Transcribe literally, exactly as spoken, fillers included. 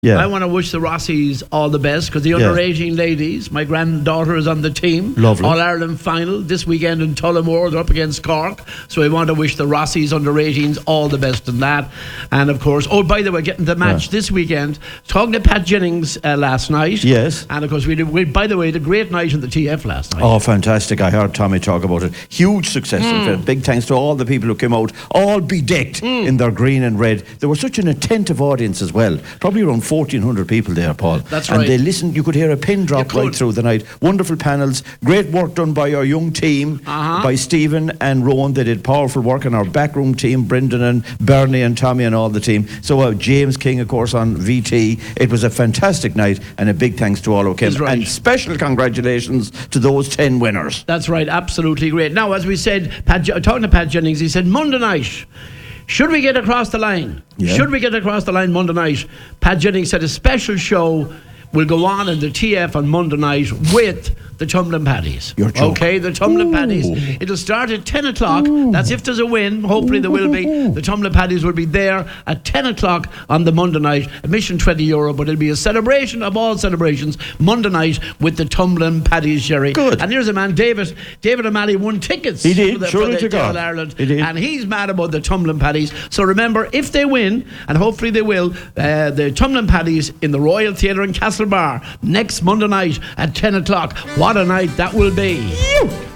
Yeah. I want to wish the Rossies all the best because the Yeah. under eighteen ladies, my granddaughter is on the team. Lovely. All-Ireland final this weekend in Tullamore. They're up against Cork. So I want to wish the Rossies under eighteens all the best in that. And of course, oh, by the way, getting the match Yeah. this weekend, talking to Pat Jennings uh, last night. Yes. And of course, we did, we, by the way, the great night in the T F last night. Oh, fantastic. I heard Tommy talk about it. Huge success. Hmm. In fact, big thanks to all the people who came out, all bedecked Hmm. in their green and red. There was such an attentive audience as well. Probably around fourteen hundred people there, Paul. That's and right. they listened. You could hear a pin drop You right could. through the night. Wonderful panels. Great work done by our young team, Uh-huh. by Stephen and Rowan. They did powerful work. And our backroom team, Brendan and Bernie and Tommy and all the team. So uh, James King, of course, on V T. It was a fantastic night, and a big thanks to all who came. That's right. And special congratulations to those ten winners. That's right, absolutely great. Now, as we said, Pat, talking to Pat Jennings, he said, Monday night, should we get across the line? Yeah. Should we get across the line Monday night? Pat Jennings said a special show will go on in the T F on Monday night with the Tumbling Paddies. You're joking. Okay, the Tumbling Ooh. Paddies. It'll start at ten o'clock. That's if there's a win. Hopefully there will be. The Tumbling Paddies will be there at ten o'clock on the Monday night. Admission twenty euro, but it'll be a celebration of all celebrations Monday night with the Tumbling Paddies, Jerry. Good. And here's a man, David. David O'Malley won tickets. He did, for the, surely for to the God. All-Ireland. He did. And he's mad about the Tumbling Paddies. So remember, if they win, and hopefully they will, uh, the Tumbling Paddies in the Royal Theatre in Castlebar next Monday night at ten o'clock. What a night that will be.